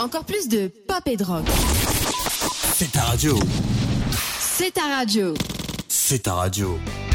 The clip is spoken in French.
encore plus de pop et de rock. C'est ta radio. C'est ta radio. C'est ta radio.